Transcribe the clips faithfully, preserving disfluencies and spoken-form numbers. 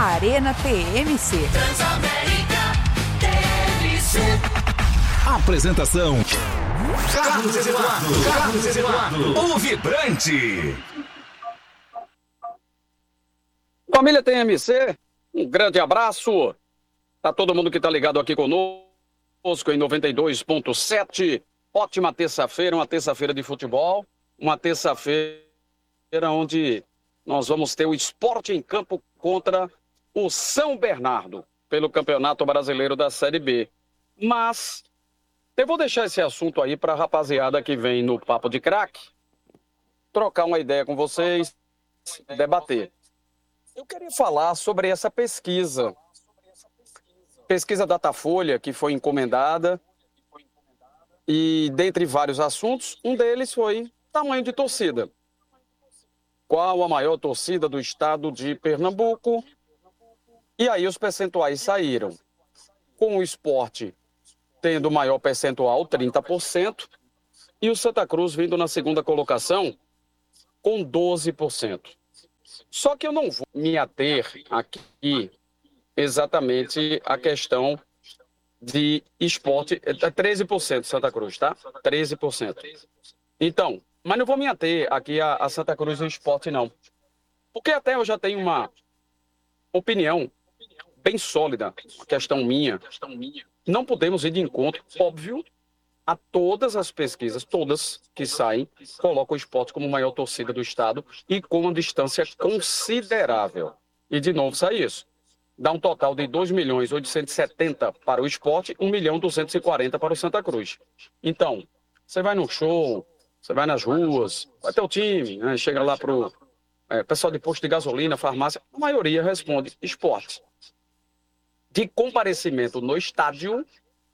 Arena T M C. Transamérica T M C. Apresentação: Carlos Eduardo. Carlos Eduardo, o vibrante. Família T M C, um grande abraço. Tá todo mundo que tá ligado aqui conosco em noventa e dois ponto sete. Ótima terça-feira, uma terça-feira de futebol. Uma terça-feira onde nós vamos ter o Sport em campo contra o São Bernardo pelo Campeonato Brasileiro da Série B. Mas eu vou deixar esse assunto aí para a rapaziada que vem no Papo de Craque trocar uma ideia com vocês, debater. Eu queria falar sobre essa pesquisa. Pesquisa Datafolha, que foi encomendada. E dentre vários assuntos, um deles foi tamanho de torcida. Qual a maior torcida do estado de Pernambuco? E aí os percentuais saíram. Com o Sport tendo o maior percentual, trinta por cento, e o Santa Cruz vindo na segunda colocação com doze por cento. Só que eu não vou me ater aqui exatamente à questão de esporte. É treze por cento Santa Cruz, tá? treze por cento. Então, mas não vou me ater aqui a, a Santa Cruz e o esporte, não. Porque até eu já tenho uma opinião bem sólida, uma questão minha. Não podemos ir de encontro, óbvio, a todas as pesquisas, todas que saem, colocam o esporte como maior torcida do estado e com uma distância considerável. E de novo sai isso. Dá um total de dois milhões oitocentos e setenta para o esporte, um milhão duzentos e quarenta para o Santa Cruz. Então, você vai no show, você vai nas ruas, vai ter o time, né? Chega lá pro é, pessoal de posto de gasolina, farmácia, a maioria responde esporte. De comparecimento no estádio,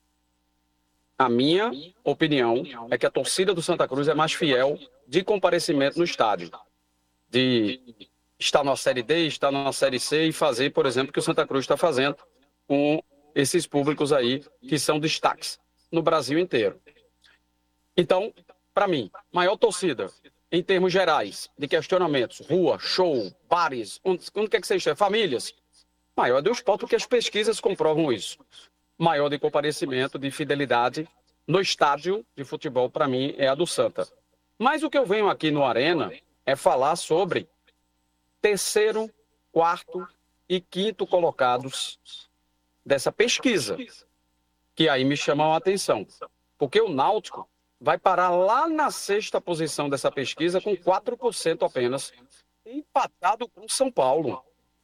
a minha opinião é que a torcida do Santa Cruz é mais fiel de comparecimento no estádio. De estar na Série D, estar na Série C e fazer, por exemplo, o que o Santa Cruz está fazendo com esses públicos aí que são destaques no Brasil inteiro. Então, para mim, maior torcida, em termos gerais, de questionamentos, rua, show, bares, onde, onde quer que seja, famílias, maior é do esporte, porque as pesquisas comprovam isso. Maior de comparecimento, de fidelidade no estádio de futebol, para mim, é a do Santa. Mas o que eu venho aqui no Arena é falar sobre terceiro, quarto e quinto colocados dessa pesquisa, que aí me chamam a atenção. Porque o Náutico vai parar lá na sexta posição dessa pesquisa com quatro por cento apenas, empatado com o São Paulo.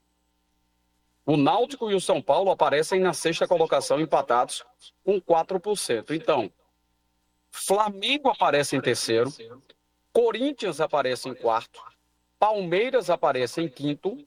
O Náutico e o São Paulo aparecem na sexta colocação empatados com quatro por cento. Então, Flamengo aparece em terceiro, Corinthians aparece em quarto, Palmeiras aparece em quinto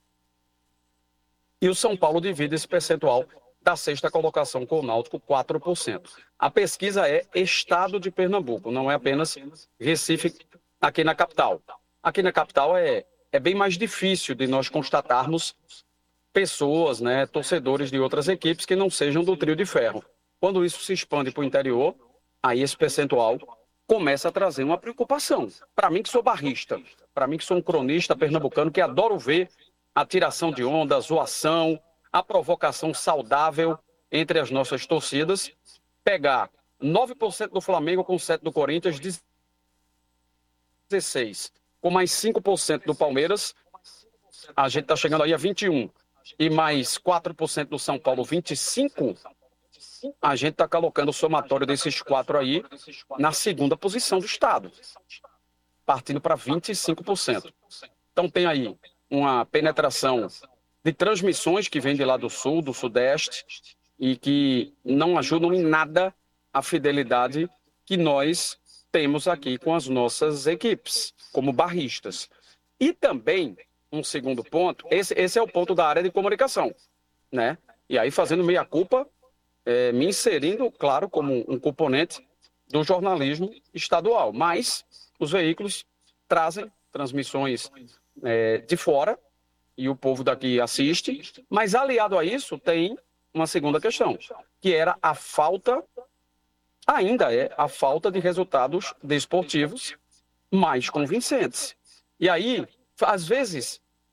e o São Paulo divide esse percentual da sexta colocação com o Náutico, quatro por cento. A pesquisa é estado de Pernambuco, não é apenas Recife aqui na capital. Aqui na capital é, é bem mais difícil de nós constatarmos pessoas, né, torcedores de outras equipes que não sejam do trio de ferro. Quando isso se expande para o interior, aí esse percentual começa a trazer uma preocupação. Para mim que sou barrista, para mim que sou um cronista pernambucano que adoro ver a tiração de onda, a zoação, a provocação saudável entre as nossas torcidas, pegar nove por cento do Flamengo com sete por cento do Corinthians, dezesseis por cento, com mais cinco por cento do Palmeiras, a gente está chegando aí a vinte e um por cento, e mais quatro por cento do São Paulo, vinte e cinco por cento, a gente está colocando o somatório desses quatro aí na segunda posição do estado, partindo para vinte e cinco por cento. Então tem aí uma penetração de transmissões que vem de lá do sul, do sudeste, e que não ajudam em nada a fidelidade que nós temos aqui com as nossas equipes, como barristas. E também, um segundo ponto, esse, esse é o ponto da área de comunicação, né? E aí fazendo meia-culpa, é, me inserindo, claro, como um componente do jornalismo estadual. Mas os veículos trazem transmissões é, de fora, e o povo daqui assiste, mas aliado a isso tem uma segunda questão, que era a falta, ainda é a falta de resultados desportivos mais convincentes. E aí, às vezes,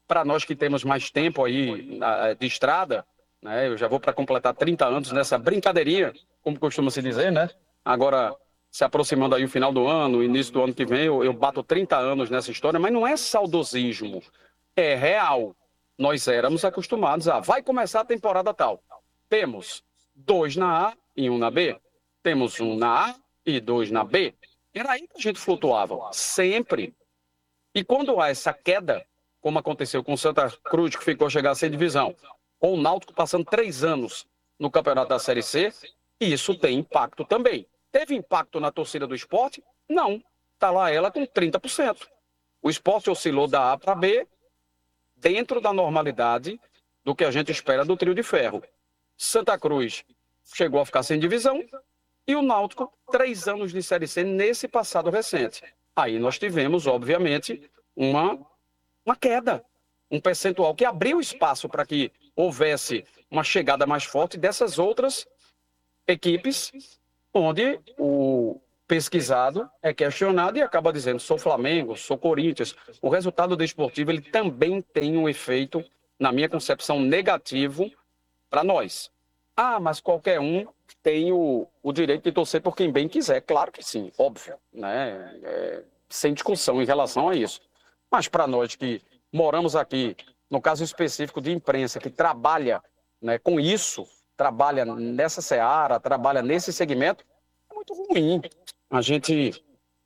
para nós que temos mais tempo aí na- de estrada, né? Eu já vou para completar trinta anos nessa brincadeirinha, como costuma se dizer, né? Agora, se aproximando aí o final do ano, início do ano que vem, eu, eu bato trinta anos nessa história, mas não é saudosismo, é real. Nós éramos acostumados a, vai começar a temporada tal. Temos dois na A e um na B. Temos um na A e dois na B. Era aí que a gente flutuava, sempre. E quando há essa queda, como aconteceu com o Santa Cruz, que ficou a chegar a ser divisão, ou o Náutico passando três anos no campeonato da Série C, isso tem impacto também. Teve impacto na torcida do esporte? Não. Está lá ela com trinta por cento. O esporte oscilou da A para B, dentro da normalidade do que a gente espera do trio de ferro. Santa Cruz chegou a ficar sem divisão e o Náutico, três anos de Série C nesse passado recente. Aí nós tivemos, obviamente, uma, uma queda, um percentual que abriu espaço para que houvesse uma chegada mais forte dessas outras equipes, onde o pesquisado é questionado e acaba dizendo, sou Flamengo, sou Corinthians. O resultado desportivo ele também tem um efeito, na minha concepção, negativo para nós. Ah, mas qualquer um tem o, o direito de torcer por quem bem quiser. Claro que sim, óbvio, né? É, sem discussão em relação a isso. Mas para nós que moramos aqui, no caso específico de imprensa, que trabalha, né, com isso, trabalha nessa seara, trabalha nesse segmento, é muito ruim a gente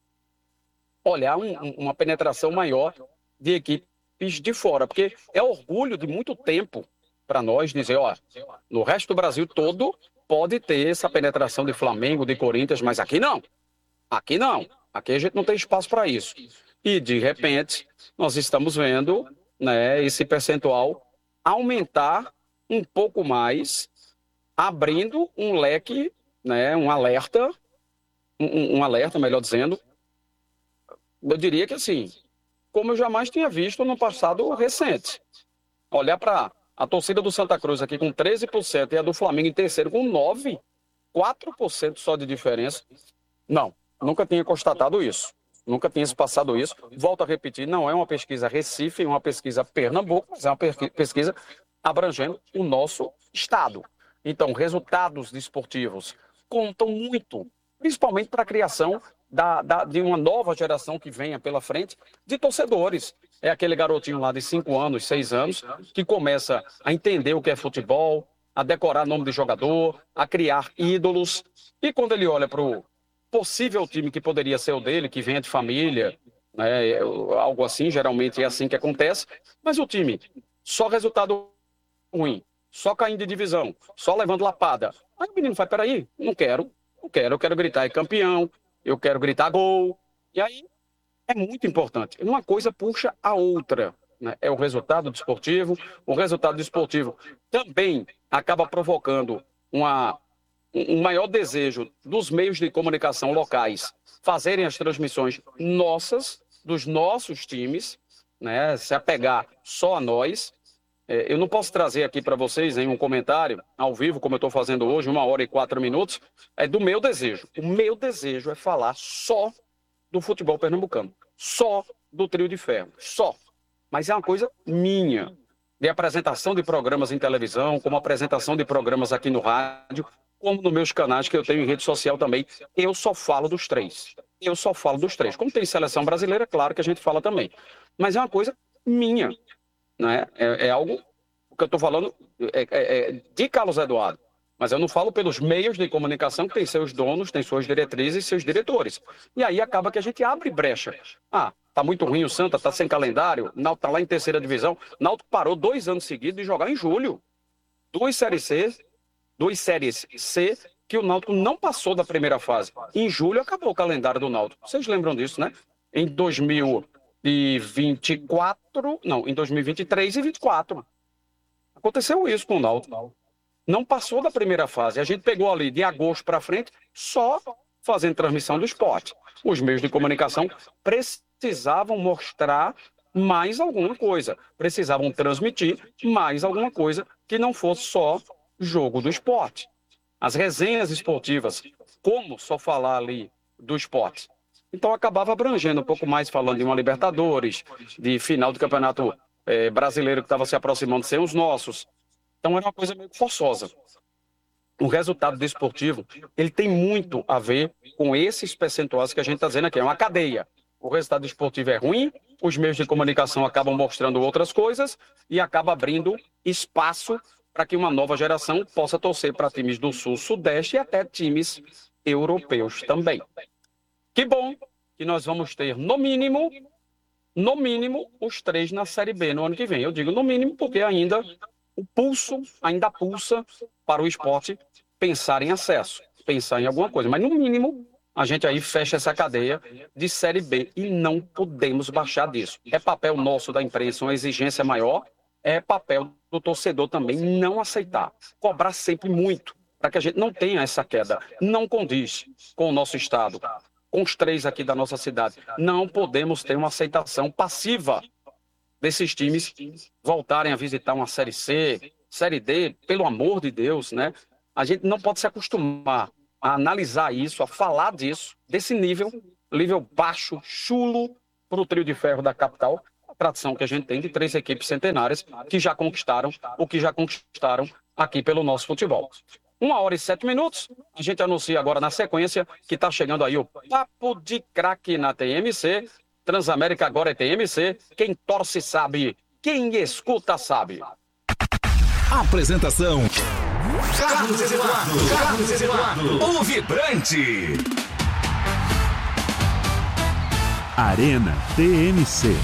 olhar um, um, uma penetração maior de equipes de fora, porque é orgulho de muito tempo para nós dizer, ó, no resto do Brasil todo pode ter essa penetração de Flamengo, de Corinthians, mas aqui não. Aqui não. Aqui a gente não tem espaço para isso. E, de repente, nós estamos vendo, né, esse percentual aumentar um pouco mais, abrindo um leque, né, um alerta, um, um alerta, melhor dizendo, eu diria que assim, como eu jamais tinha visto no passado recente. Olhar para a torcida do Santa Cruz aqui com treze por cento e a do Flamengo em terceiro com nove por cento, quatro por cento só de diferença. Não, nunca tinha constatado isso. Nunca tinha se passado isso. Volto a repetir, não é uma pesquisa Recife, é uma pesquisa Pernambuco, mas é uma pesquisa abrangendo o nosso estado. Então, resultados desportivos contam muito, principalmente para a criação da, da, de uma nova geração que venha pela frente de torcedores. É aquele garotinho lá de cinco anos, seis anos, que começa a entender o que é futebol, a decorar nome de jogador, a criar ídolos. E quando ele olha para o possível time que poderia ser o dele, que venha de família, né, algo assim, geralmente é assim que acontece, mas o time, só resultado ruim, só caindo de divisão, só levando lapada. Aí o menino fala, peraí, não quero, não quero, eu quero gritar é campeão, eu quero gritar gol. E aí é muito importante. Uma coisa puxa a outra, né? É o resultado desportivo. O resultado desportivo também acaba provocando uma, um maior desejo dos meios de comunicação locais fazerem as transmissões nossas, dos nossos times, né? Se apegar só a nós. Eu não posso trazer aqui para vocês em um comentário, ao vivo, como eu estou fazendo hoje, uma hora e quatro minutos, é do meu desejo. O meu desejo é falar só do futebol pernambucano, só do trio de ferro, só. Mas é uma coisa minha, de apresentação de programas em televisão, como apresentação de programas aqui no rádio, como nos meus canais que eu tenho em rede social também. Eu só falo dos três. Eu só falo dos três. Como tem seleção brasileira, claro que a gente fala também. Mas é uma coisa minha. Né? É, é algo que eu estou falando é, é, é de Carlos Eduardo, mas eu não falo pelos meios de comunicação que tem seus donos, tem suas diretrizes e seus diretores. E aí acaba que a gente abre brecha. Ah, tá muito ruim o Santa, tá sem calendário, Náutico tá lá em terceira divisão. Náutico parou dois anos seguidos de jogar em julho. Duas séries C, duas séries C que o Náutico não passou da primeira fase. Em julho acabou o calendário do Náutico. Vocês lembram disso, né? Em dois mil e vinte e quatro, não, em dois mil e vinte e três e vinte e quatro. Aconteceu isso com o Náutico. Não passou da primeira fase. A gente pegou ali de agosto para frente só fazendo transmissão do esporte. Os meios de comunicação precisavam mostrar mais alguma coisa. Precisavam transmitir mais alguma coisa que não fosse só jogo do esporte. As resenhas esportivas, como só falar ali do esporte? Então acabava abrangendo um pouco mais, falando de uma Libertadores, de final do campeonato é, brasileiro que estava se aproximando sem os nossos. Então era uma coisa meio forçosa. O resultado desportivo, ele tem muito a ver com esses percentuais que a gente está dizendo aqui. É uma cadeia. O resultado desportivo é ruim, os meios de comunicação acabam mostrando outras coisas e acaba abrindo espaço para que uma nova geração possa torcer para times do Sul, Sudeste e até times europeus também. Que bom que nós vamos ter, no mínimo, no mínimo, os três na Série B no ano que vem. Eu digo no mínimo porque ainda o pulso, ainda pulsa para o esporte pensar em acesso, pensar em alguma coisa. Mas no mínimo, a gente aí fecha essa cadeia de Série B e não podemos baixar disso. É papel nosso da imprensa, uma exigência maior, é papel do torcedor também não aceitar, cobrar sempre muito, para que a gente não tenha essa queda. Não condiz com o nosso estado, com os três aqui da nossa cidade. Não podemos ter uma aceitação passiva desses times voltarem a visitar uma Série C, Série D, pelo amor de Deus, né? A gente não pode se acostumar a analisar isso, a falar disso, desse nível, nível baixo, chulo, para o trio de ferro da capital, a tradição que a gente tem de três equipes centenárias que já conquistaram o que já conquistaram aqui pelo nosso futebol. Uma hora e sete minutos, a gente anuncia agora na sequência que está chegando aí o Papo de Craque na T M C, Transamérica agora é T M C, quem torce sabe, quem escuta sabe. Apresentação: Carlos Eduardo, Carlos Eduardo, o Vibrante. Arena T M C.